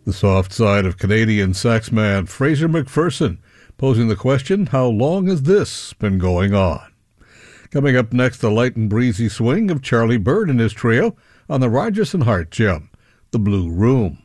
The soft side of Canadian sex man Fraser McPherson, posing the question, how long has this been going on? Coming up next, the light and breezy swing of Charlie Bird and his trio on the Rogers and Hart Gem, The Blue Room.